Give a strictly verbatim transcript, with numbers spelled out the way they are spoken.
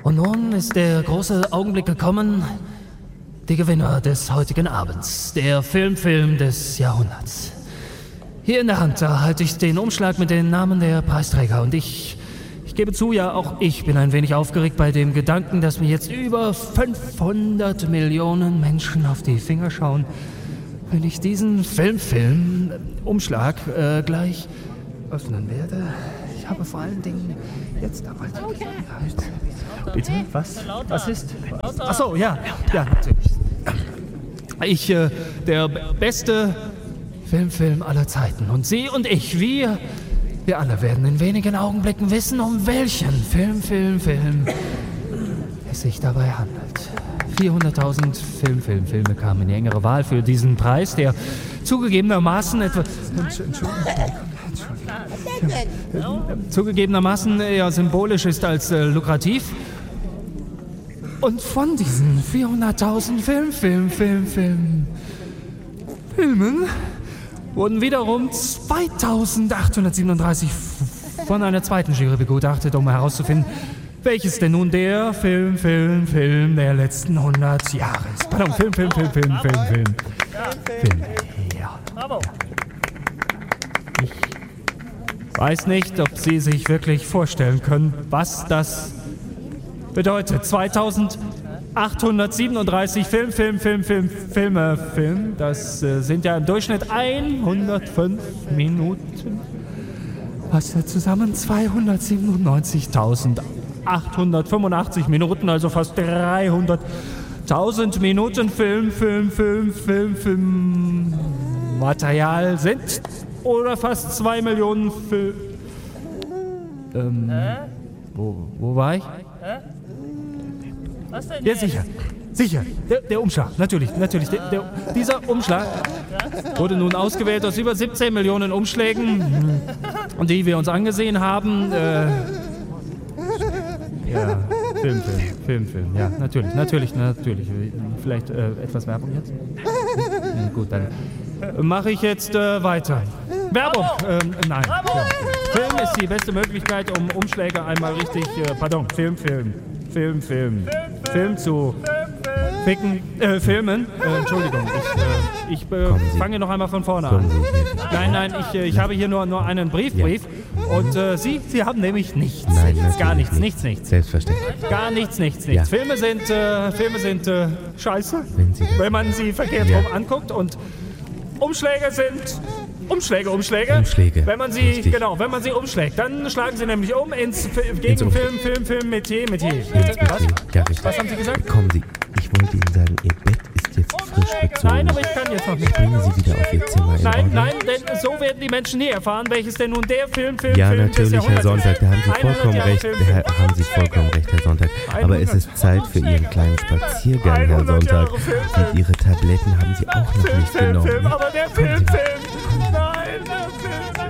Und nun ist der große Augenblick gekommen. Die Gewinner des heutigen Abends. Der Filmfilm des Jahrhunderts. Hier in der Hand, da halte ich den Umschlag mit den Namen der Preisträger. Und ich, ich gebe zu, ja, auch ich bin ein wenig aufgeregt bei dem Gedanken, dass mir jetzt über fünfhundert Millionen Menschen auf die Finger schauen, wenn ich diesen Filmfilm-Umschlag äh, gleich öffnen werde. Ich habe vor allen Dingen jetzt dabei die Gelegenheit. Bitte? Was? Was ist? Ach so, ja, ja, natürlich. Ich, äh, der beste Filmfilm aller Zeiten. Und Sie und ich, wir, wir alle werden in wenigen Augenblicken wissen, um welchen Film, Film, Film es sich dabei handelt. vierhunderttausend Film, Film, Filme kamen in die engere Wahl für diesen Preis, der zugegebenermaßen etwa... Entschuldigung. Entschuldigung. Zugegebenermaßen eher symbolisch ist als äh, lukrativ. Und von diesen vierhunderttausend Film, Film, Film, Film, Filmen wurden wiederum zweitausendachthundertsiebenunddreißig von einer zweiten Jury begutachtet, um herauszufinden, welches denn nun der Film, Film, Film der letzten hundert Jahre ist. Pardon, Film, Film, Film, Film, Film, Film, Film. Ja. Ich weiß nicht, ob Sie sich wirklich vorstellen können, was das bedeutet. zweitausendachthundertsiebenunddreißig Film, Film, Film, Film, Filme, Film. Das äh, sind ja im Durchschnitt hundertfünf Minuten. Was ja zusammen zweihundertsiebenundneunzigtausendachthundertfünfundachtzig Minuten, also fast dreihunderttausend Minuten Film, Film, Film, Film, Film, Material sind. Oder fast zwei Millionen Film. Ähm, äh? wo, wo war ich? Hä? Was denn Ja, jetzt? sicher. Sicher. Der, der Umschlag. Natürlich, natürlich. Der, der, dieser Umschlag wurde nun ausgewählt aus über siebzehn Millionen Umschlägen, die wir uns angesehen haben. Äh, ja, Film, Film, Film, Film. Ja, natürlich, natürlich, natürlich. Vielleicht äh, etwas Werbung jetzt? Ja, gut, dann mache ich jetzt äh, weiter. Werbung! Ähm, nein. Ja. Film ist die beste Möglichkeit, um Umschläge einmal richtig... Äh, pardon, Film, Film. Film, Film. Film zu ficken, äh, filmen. Äh, Entschuldigung, ich, äh, ich äh, fange noch einmal von vorne an. Nein, nein, ich, äh, ich habe hier nur, nur einen Brief, Brief. Ja. Und äh, Sie, Sie haben nämlich nichts. Nein, gar nichts, nicht. nichts, nichts. Selbstverständlich. Gar nichts, nichts, nichts. Ja. Filme sind, äh, Filme sind äh, scheiße, Wenn, Sie wenn man sie verkehrt Ja. rum anguckt. Und Umschläge sind... Umschläge, Umschläge. Umschläge. Wenn man sie, Richtig. genau, wenn man sie umschlägt, dann schlagen sie nämlich um ins Fi- Ins gegen Umschlag. Film, Film, Film, Metier, Metier. Ins Was? Metier. Ja, richtig. Was haben Sie gesagt? Kommen Sie, ich wollte Ihnen sagen, Ihr Bett ist jetzt frisch bezogen. Nein, aber ich kann jetzt noch nicht. Bringen Sie wieder auf Ihr Zimmer in Nein, Ordnung. nein, denn so werden die Menschen nie erfahren, welches denn nun der Film, Film, Ja, Film des natürlich, Herr Jahrhunderts Sonntag, da haben Sie ist. vollkommen hundert Jahre recht. Film, Da Film. haben Sie vollkommen recht, Herr Sonntag. Aber es ist Zeit für Ihren kleinen Spaziergang, Herr hundert Jahre Sonntag. Film, Und Ihre Tabletten haben Sie auch noch Film, nicht Film, genommen. Film, ne? aber der Kommen Film, Sie mal. Film. Nein, der Film.